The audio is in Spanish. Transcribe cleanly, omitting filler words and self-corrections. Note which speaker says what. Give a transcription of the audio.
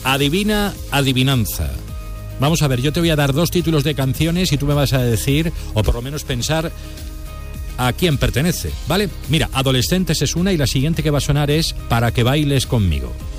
Speaker 1: Adivina, adivinanza. Vamos a ver, yo te voy a dar 2 títulos de canciones y tú me vas a decir, o por lo menos pensar, a quién pertenece, ¿vale? Mira, Adolescentes es una y la siguiente que va a sonar es Para que bailes conmigo.